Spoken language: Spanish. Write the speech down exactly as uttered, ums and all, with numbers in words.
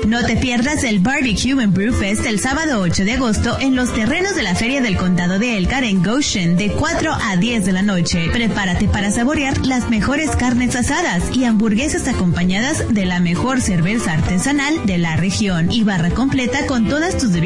No te pierdas el Barbecue and Brew Fest el sábado ocho de agosto en los terrenos de la Feria del Condado de Elkhart en Goshen de cuatro a diez de la noche. Prepárate para saborear las mejores carnes asadas y hamburguesas acompañadas de la mejor cerveza artesanal de la región y barra completa con todas tus bebidas